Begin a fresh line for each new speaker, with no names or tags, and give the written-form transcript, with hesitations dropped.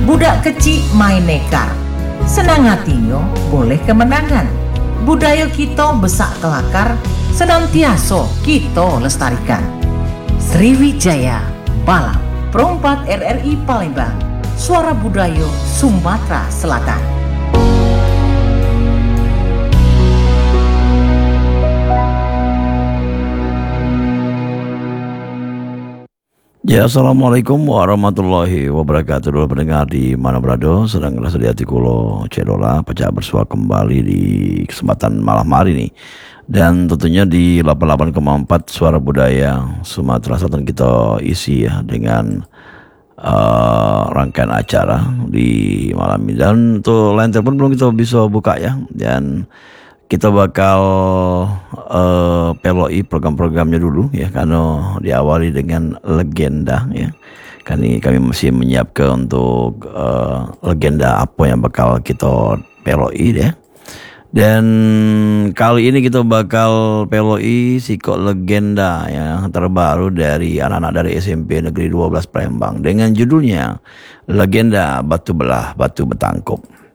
Budak kecil main nekar, senang hatinya boleh kemenangan. Budaya kita besak kelakar, senantiasa kita lestarikan. Sriwijaya Balap Perompak RRI Palembang, suara budaya Sumatera Selatan.
Ya, assalamualaikum warahmatullahi wabarakatuh. Dulu pendengar di mana berada, sedang rasa di hati kulo Cedola pecah bersua kembali di kesempatan malam hari ini. Dan tentunya di 88,4 suara budaya Sumatera Selatan kita isi ya dengan rangkaian acara di malam ini. Dan untuk line telepon belum kita bisa buka ya. Dan kita bakal peloi program-programnya dulu ya, karena diawali dengan legenda ya. Kami masih menyiapkan untuk legenda apa yang bakal kita peloi ya. Dan kali ini kita bakal peloi sikok legenda yang terbaru dari anak-anak dari SMP Negeri 12 Palembang dengan judulnya Legenda Batu Belah Batu Betangkup.